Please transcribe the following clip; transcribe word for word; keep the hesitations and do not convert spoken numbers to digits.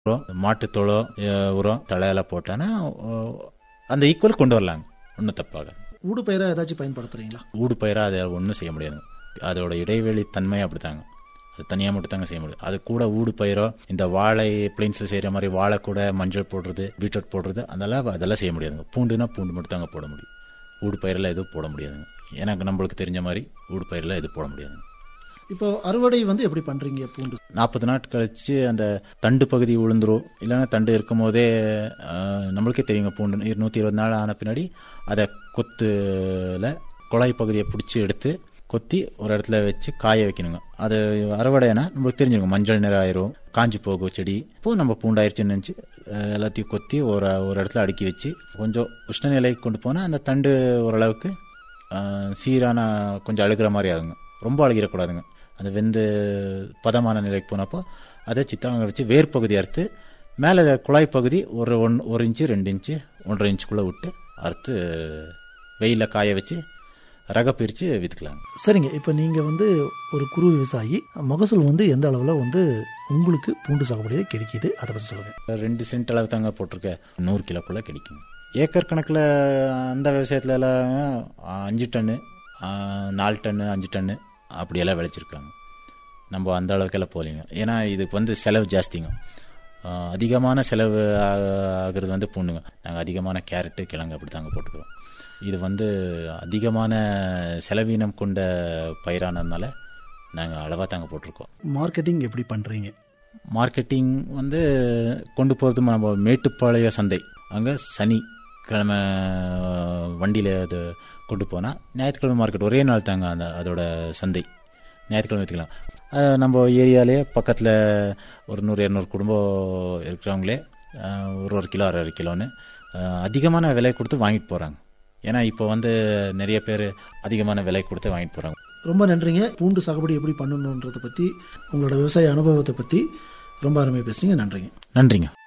உரம் மாட்டுத்தோளோ உரம் தலையில போட்டானா அந்த ஈக்குவல் கொண்டு வரலாங்க, ஒன்றும் தப்பாக. ஊடு பயிரா ஏதாச்சும் பயன்படுத்துறீங்களா? ஊடு பயிரா அதை ஒன்றும் செய்ய முடியாதுங்க, அதோட இடைவெளி தன்மை அப்படித்தாங்க, அது தனியாக மட்டும் தாங்க செய்ய முடியும். அது கூட ஊடு பயிரோ இந்த வாழை பிளைன்ஸில் செய்கிற மாதிரி வாழை கூட மஞ்சள் போடுறது பீட்ரூட் போடுறது அதெல்லாம் அதெல்லாம் செய்ய முடியாதுங்க. பூண்டுனா பூண்டு மட்டும் தாங்க போட முடியும், ஊடு பயிரெல்லாம் எதுவும் போட முடியாதுங்க. எனக்கு நம்மளுக்கு தெரிஞ்ச மாதிரி ஊடு பயிரெல்லாம் எதுவும் போட முடியாதுங்க. இப்போ அறுவடை வந்து எப்படி பண்றீங்க? பூண்டு நாற்பது நாட் கழிச்சு அந்த தண்டு பகுதி விழுந்துரும், இல்லைன்னா தண்டு இருக்கும் போதே நம்மளுக்கே தெரியுங்க. பூண்டு இருநூத்தி இருபது நாள் ஆன பின்னாடி அதை கொத்துல குழாய் பகுதியை பிடிச்சி எடுத்து கொத்தி ஒரு இடத்துல வச்சு காய வைக்கணுங்க. அது அறுவடைனா நம்மளுக்கு தெரிஞ்சிருக்கும், மஞ்சள் நிறம் ஆயிரும், காஞ்சி போகும் செடி. இப்போ நம்ம பூண்டாயிருச்சுன்னு நினச்சி எல்லாத்தையும் கொத்தி ஒரு ஒரு இடத்துல அடுக்கி வச்சு கொஞ்சம் உஷ்ணநிலைக்கு கொண்டு போனால் அந்த தண்டு ஓரளவுக்கு சீரான கொஞ்சம் அழுகிற மாதிரி ஆகுங்க. ரொம்ப அழுகிடக்கூடாதுங்க, அந்த வெந்து பதமான நிலைக்கு போனப்போ அதை சித்தாங்க வச்சு வேர் பகுதி அறுத்து மேலே குழாய் பகுதி ஒரு ஒன் ஒரு இன்ச்சு ரெண்டு இன்ச்சு ஒன்றரை இன்ச்சுக்குள்ளே விட்டு அறுத்து வெயிலில் காய வச்சு ரக பிரித்து விற்றுக்கலாம். சரிங்க, இப்போ நீங்கள் வந்து ஒரு குறு விவசாயி, மகசூல் வந்து எந்த அளவில் வந்து உங்களுக்கு பூண்டு சாகுபடியே கிடைக்கிது அதை பற்றி சொல்லுங்கள். ரெண்டு சென்ட் அளவு தாங்க போட்டிருக்கேன், நூறு கிலோக்குள்ளே கிடைக்கும். ஏக்கர் கணக்கில் அந்த விவசாயத்துல எல்லாம் அஞ்சு டன்னு நாலு டன்னு அஞ்சு டன்னு அப்படியெல்லாம் விளைச்சிருக்காங்க. நம்ம அந்த அளவுக்கெல்லாம் போகலிங்க, ஏன்னா இதுக்கு வந்து செலவு ஜாஸ்திங்க. அதிகமான செலவு ஆகுறது வந்து பூண்டுங்க. நாங்கள் அதிகமான கேரட்டு கிழங்கு அப்படி தாங்க போட்டுக்கிறோம். இது வந்து அதிகமான செலவீனம் கொண்ட பயிரானதுனால நாங்கள் அளவாக தாங்க போட்டிருக்கோம். மார்க்கெட்டிங் எப்படி பண்ணுறீங்க? மார்க்கெட்டிங் வந்து கொண்டு போகிறது நம்ம மேட்டுப்பாளைய சந்தை, அங்கே சனி கிழமை வண்டியில் அது கொண்டு போனால் ஞாயிற்றுக்கிழமை மார்க்கெட் ஒரே நாள் தாங்க அந்த அதோட சந்தை, ஞாயிற்றுக்கிழமை வச்சுக்கலாம். நம்ம ஏரியாலே பக்கத்தில் ஒரு நூறு இரநூறு குடும்பம் இருக்கிறவங்களே ஒரு ஒரு கிலோ அரை அரை கிலோன்னு அதிகமான விலை கொடுத்து வாங்கிட்டு போகிறாங்க. ஏன்னா இப்போ வந்து நிறைய பேர் அதிகமான விலை கொடுத்து வாங்கிட்டு போகிறாங்க. ரொம்ப நன்றிங்க. பூண்டு சாகுபடி எப்படி பண்ணணுன்றதை பற்றி, உங்களோட விவசாய அனுபவத்தை பற்றி ரொம்ப அருமையாக பேசுறீங்க. நன்றிங்க. நன்றிங்க.